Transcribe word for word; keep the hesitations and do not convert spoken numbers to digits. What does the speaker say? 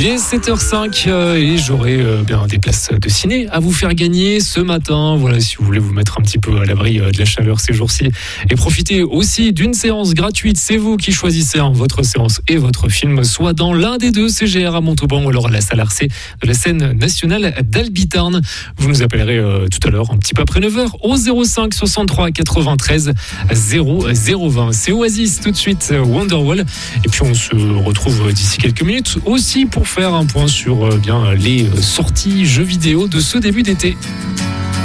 Il est sept heures cinq euh, et j'aurai euh, bien des places de ciné à vous faire gagner ce matin. Voilà, si vous voulez vous mettre un petit peu à l'abri euh, de la chaleur ces jours-ci et profiter aussi d'une séance gratuite, c'est vous qui choisissez hein, votre séance et votre film, soit dans l'un des deux C G R à Montauban ou alors à la salle Arcé de la scène nationale d'Albitarn. Vous nous appellerez euh, tout à l'heure, un petit peu après neuf heures, au zéro cinq soixante-trois quatre-vingt-treize zéro zéro vingt. C'est Oasis tout de suite, Wonderwall. Et puis on se retrouve d'ici quelques minutes aussi pour faire un point sur euh, bien les sorties jeux vidéo de ce début d'été.